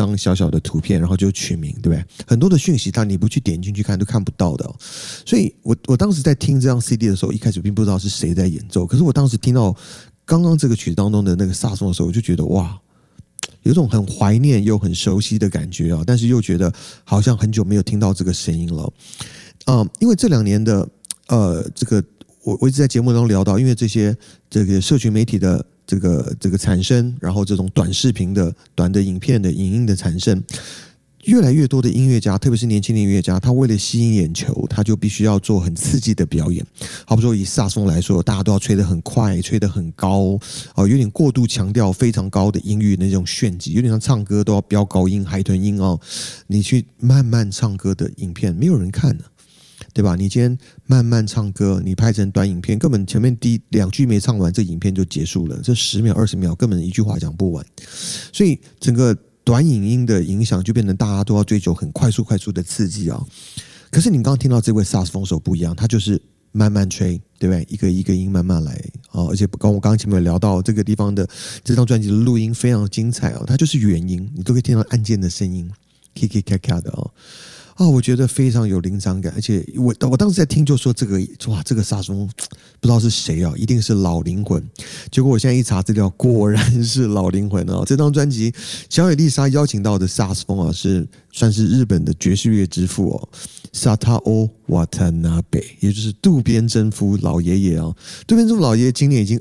张小小的图片，然后就取名，对不对？很多的讯息，你不去点进去看都看不到的哦。所以我当时在听这张 CD 的时候，一开始并不知道是谁在演奏，可是我当时听到刚刚这个曲子当中的那个萨克斯风的时候，我就觉得哇，有种很怀念又很熟悉的感觉啊，但是又觉得好像很久没有听到这个声音了。因为这2年的这个我一直在节目中聊到，因为这个社群媒体的这个产生，然后这种短视频的短的影片的影音的产生，越来越多的音乐家，特别是年轻的音乐家，他为了吸引眼球，他就必须要做很刺激的表演。好比说以萨克斯风来说，大家都要吹得很快，吹得很高，有点过度强调非常高的音域的那种炫技，有点像唱歌都要飙高音、海豚音哦。你去慢慢唱歌的影片，没有人看的。对吧？你今天慢慢唱歌，你拍成短影片，根本前面第2句没唱完，这影片就结束了。这10秒、20秒根本一句话讲不完。所以整个短影音的影响就变成大家都要追求很快速的刺激啊。可是你刚刚听到这位萨克斯风手不一样，他就是慢慢吹，对不对？一个一个音慢慢来啊。而且我刚刚前面有聊到这个地方的这张专辑的录音非常精彩哦，它就是原音，你都可以听到按键的声音，咔咔咔咔的哦。我觉得非常有临场感，而且我当时在听就说这个萨克斯风不知道是谁啊，一定是老灵魂。结果我现在一查资料，果然是老灵魂啊！这张专辑小野丽莎邀请到的萨克斯风啊，算是日本的爵士乐之父哦，Satao Watanabe， 也就是渡边真夫老爷爷啊。渡边真夫老爷爷今年已经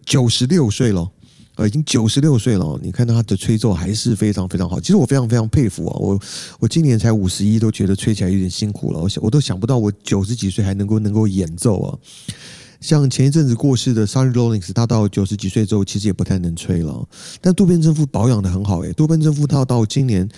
96岁了。已经96岁了，你看到他的吹奏还是非常非常好。其实我非常非常佩服啊，我今年才51，都觉得吹起来有点辛苦了。我都想不到我90几岁还能够演奏啊。像前一阵子过世的 Sonny Rollins， 他到90几岁之后其实也不太能吹了。但渡边真夫保养得很好渡边真夫他到今年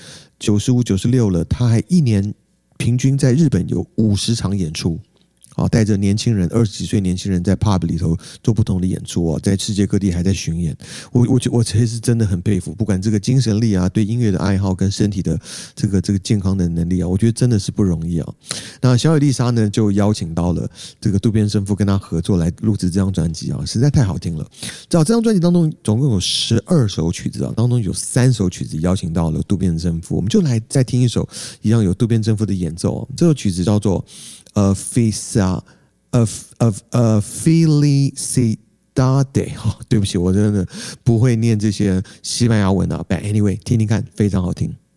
95、96了，他还1年平均在日本有50场演出。带着年轻人20几岁年轻人在 pub 里头做不同的演出在世界各地还在巡演。我其实真的很佩服，不管这个精神力啊，对音乐的爱好跟身体的这个健康的能力啊，我觉得真的是不容易啊。那小野丽莎呢就邀请到了这个渡边真夫跟他合作来录制这张专辑啊，实在太好听了。这张专辑当中总共有12首曲子啊，当中有3首曲子邀请到了渡边真夫，我们就来再听一首一样有渡边真夫的演奏这首曲子叫做Felicidade， 对不起，我真的不会念这些西班牙文啊。But anyway， 听听看，非常好听。